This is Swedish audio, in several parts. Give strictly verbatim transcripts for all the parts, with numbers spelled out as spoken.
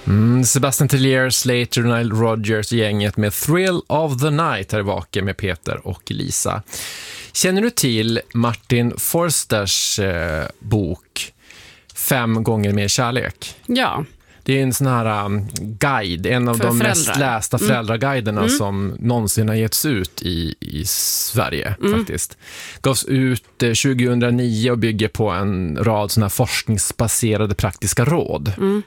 Mm, Sebastian Tellier, Slater, Nile Rodgers, gänget med Thrill of the Night här i Vaken med Peter och Lisa. Känner du till Martin Forsters eh, bok Fem gånger mer kärlek? Ja. Det är en sån här um, guide, en av För de föräldrar. mest lästa föräldraguiderna mm. som någonsin har getts ut i, i Sverige mm. faktiskt. Gavs ut eh, tjugohundranio och bygger på en rad såna här forskningsbaserade praktiska råd. Mm.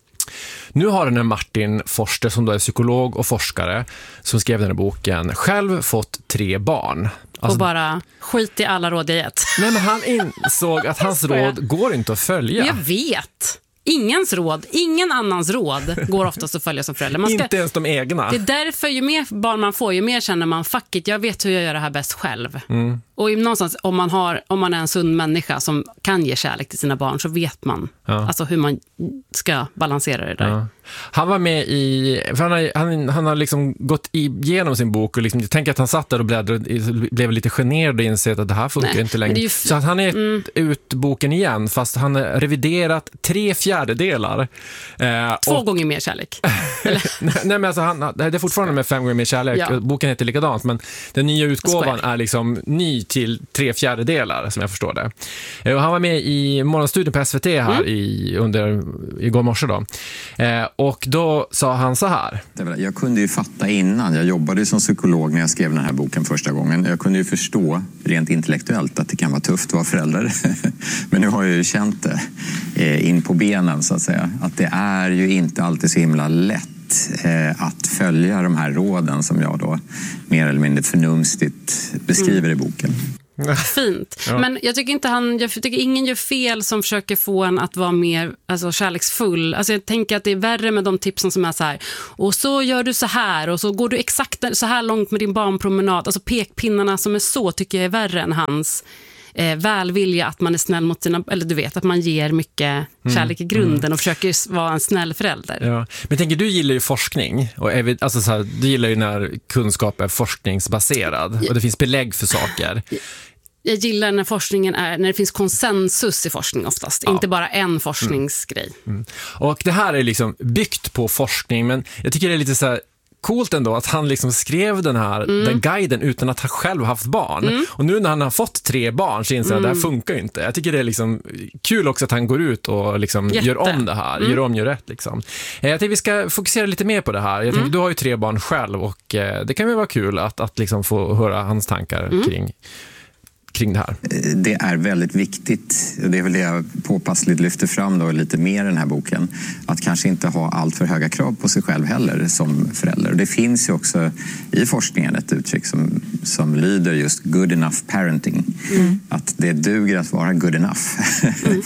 Nu har den här Martin Forster, som då är psykolog och forskare, som skrev den här boken, själv fått tre barn. Alltså, och bara skit i alla råd jag gett. Nej, men han insåg att hans råd går inte att följa. Jag vet. Ingens råd, ingen annans råd går oftast att följa som förälder. Man ska, inte ens de egna. Det är därför ju mer barn man får, ju mer känner man fuck it, jag vet hur jag gör det här bäst själv. Mm. Och någonstans, om man, har, om man är en sund människa som kan ge kärlek till sina barn, så vet man ja. alltså hur man ska balansera det där. Ja. Han var med i, för han har, han, han har liksom gått igenom sin bok och liksom, jag tänker att han satt där och bläddrade och blev lite generad och insett att det här funkar Nej, inte längre. F- så att han är mm. ut boken igen, fast han har reviderat tre fjärdedelar. Eh, Två och, gånger mer kärlek. nej, men alltså han, det är fortfarande med fem gånger mer kärlek. Ja. Boken heter likadant, men den nya utgåvan är liksom ny till tre fjärdedelar, som jag förstår det. Eh, och han var med i Morgonstudion på S V T här mm. i, under, igår morse då. Eh, och då sa han så här. Jag kunde ju fatta innan, jag jobbade som psykolog när jag skrev den här boken första gången. Jag kunde ju förstå rent intellektuellt att det kan vara tufft att vara förälder. Men nu har jag ju känt det eh, in på benen så att säga. Att det är ju inte alltid så himla lätt eh, att följa de här råden som jag då mer eller mindre förnumstigt beskriver mm. i boken. Fint. Ja. Men jag tycker inte han, jag tycker ingen gör fel som försöker få en att vara mer alltså, kärleksfull. Alltså jag tänker att det är värre med de tipsen som är så här, och så gör du så här och så går du exakt så här långt med din barnpromenad. Alltså pekpinnarna som är så tycker jag är värre än hans eh, välvilja att man är snäll mot sina, eller du vet att man ger mycket kärlek i grunden mm. och försöker vara en snäll förälder. Ja. Men tänker, du gillar ju forskning och är, alltså så här, du gillar ju när kunskap är forskningsbaserad ja. och det finns belägg för saker. Ja. Jag gillar när forskningen är, när det finns konsensus i forskning oftast, ja. inte bara en forskningsgrej. Mm. Mm. Och det här är liksom byggt på forskning, men jag tycker det är lite så här coolt ändå att han liksom skrev den här mm. den guiden utan att han själv haft barn. Mm. Och nu när han har fått tre barn så inser jag mm. att det här funkar inte. Jag tycker det är liksom kul också att han går ut och liksom gör om det här. Mm. Gör om, gör rätt liksom. Jag tänkte vi ska fokusera lite mer på det här. Jag tänkte, mm. du har ju tre barn själv och det kan ju vara kul att, att liksom få höra hans tankar mm. kring kring det här. Det är väldigt viktigt, och det är väl det jag påpassligt lyfter fram då lite mer i den här boken, att kanske inte ha allt för höga krav på sig själv heller som förälder. Och det finns ju också i forskningen ett uttryck som, som lyder just good enough parenting. Mm. Att det duger att vara good enough. Mm.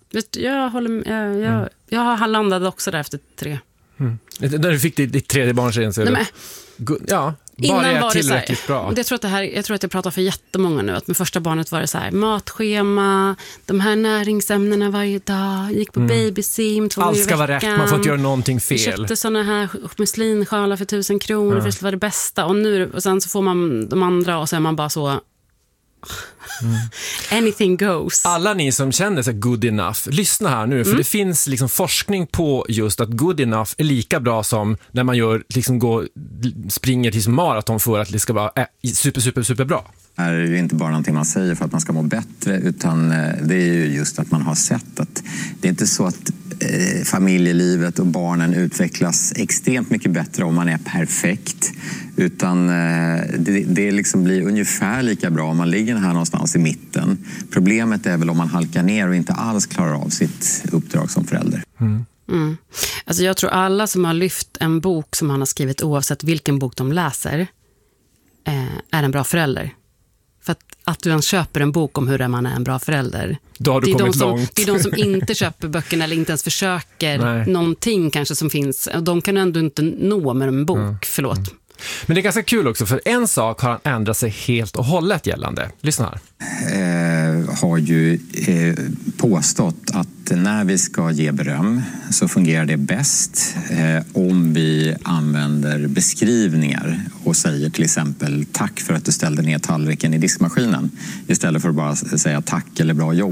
Jag, håller, jag, jag, jag har landat också där efter tre. Mm. När du fick ditt, ditt tredje barn sen så är det... Ja. Bara Innan var det tillräckligt så här, bra. Jag tror, att det här, jag tror att jag pratar för jättemånga nu. Att med första barnet var det så här, matschema, de här näringsämnena varje dag, gick på mm. babysim två allt ska vara rätt, man får inte göra någonting fel. Jag köpte såna här muslinsjalar för tusen kronor ja. för att det var det bästa. Och, nu, och sen så får man de andra och så är man bara så... Mm. Anything goes. Alla ni som känner sig good enough, lyssna här nu, för mm. det finns liksom forskning på just att good enough är lika bra som när man gör liksom går, springer till maraton för att det ska vara äh, super super super bra. Det är ju inte bara någonting man säger för att man ska må bättre, utan det är ju just att man har sett att det är inte så att eh, familjelivet och barnen utvecklas extremt mycket bättre om man är perfekt, utan eh, det, det liksom blir ungefär lika bra om man ligger här någonstans i mitten. Problemet är väl om man halkar ner och inte alls klarar av sitt uppdrag som förälder. Mm. Mm. Alltså jag tror alla som har lyft en bok som han har skrivit, oavsett vilken bok de läser, eh, är en bra förälder. För att, att du ens köper en bok om hur man är en bra förälder. Då har du det, är kommit de som, långt. det är de som inte köper böckerna eller inte ens försöker Nej. någonting kanske som finns. De kan ändå inte nå med en bok, mm. förlåt. Mm. Men det är ganska kul också, för en sak har han ändrat sig helt och hållet gällande. Lyssna här. Eh, har ju eh, påstått att när vi ska ge beröm så fungerar det bäst eh, om vi använder beskrivningar och säger till exempel tack för att du ställde ner tallriken i diskmaskinen istället för att bara säga tack eller bra jobbat.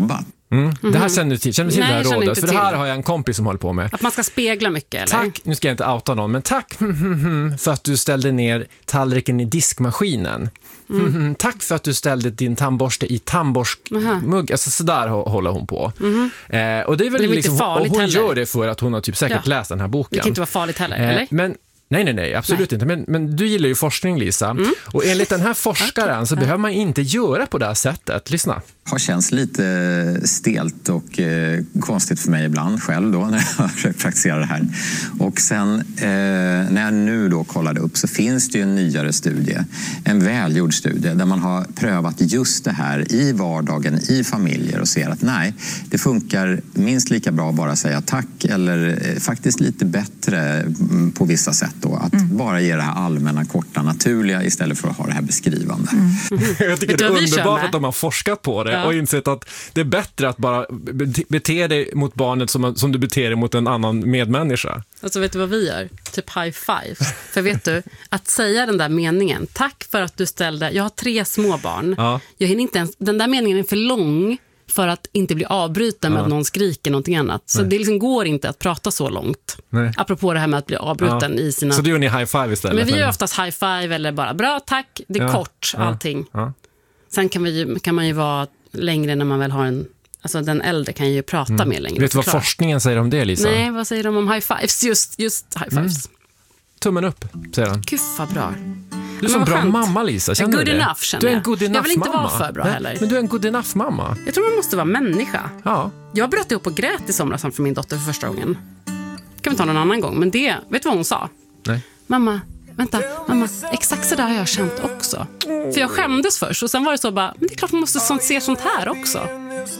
Mm. Mm-hmm. Det här känner du till, känner du till Nej, det här rådet? För det här till. har jag en kompis som håller på med. Att man ska spegla mycket, eller? Tack, nu ska jag inte outa någon, men tack för att du ställde ner tallriken i diskmaskinen. Mm. Tack för att du ställde din tandborste i tandborstmugg. Alltså sådär håller hon på. Mm. Eh, och det är väl det är liksom, farligt och hon heller. gör det för att hon har typ säkert Ja. läst den här boken. Det kan inte vara farligt heller, eh, eller? Men Nej, nej, nej, absolut nej. inte. Men, men du gillar ju forskning, Lisa. Mm. Och enligt den här forskaren okay. så ja. behöver man inte göra på det här sättet. Lyssna. Har känts lite stelt och eh, konstigt för mig ibland själv då när jag försöker praktisera det här. Och sen eh, när jag nu då kollade upp så finns det ju en nyare studie, en välgjord studie där man har prövat just det här i vardagen, i familjer och ser att nej, det funkar minst lika bra att bara säga tack eller eh, faktiskt lite bättre på vissa sätt då. Att mm. bara ge det här allmänna, korta, naturliga istället för att ha det här beskrivande. Mm. Jag tycker det är underbart att de har forskat på det. Ja. Och insett att det är bättre att bara bete dig mot barnet som, som du beter dig mot en annan medmänniska. Alltså vet du vad vi gör? Typ high five. För vet du, att säga den där meningen, tack för att du ställde, jag har tre små barn. Ja. Jag hinner inte ens, den där meningen är för lång för att inte bli avbruten med ja. att någon skriker någonting annat. Så Nej. det liksom går inte att prata så långt. Nej. Apropå det här med att bli avbruten ja. i sina... Så du gör ni high five istället? Men vi gör oftast high five eller bara bra, tack, det är ja. kort, ja. allting. Ja. Sen kan, vi, kan man ju vara längre när man väl har en... Alltså den äldre kan ju prata mm. mer längre. Vet du vad forskningen säger om det, Lisa? Nej, vad säger de om high fives? Just, just high fives. Mm. Tummen upp, säger han. Gud vad bra. Du är en bra skönt. mamma, Lisa. Känner good du det? Enough, känner du är en good enough jag vill inte mamma. vara för bra Nej, heller. Men du är en good enough mamma. Jag tror man måste vara människa. Ja. Jag bröt ihop och grät i somras för min dotter för första gången. Kan vi ta någon annan gång. Men det, vet du vad hon sa? Nej. Mamma, vänta, mamma, exakt så där har jag känt också. För jag skämdes först och sen var det så bara, men det är klart man måste sånt, se sånt här också.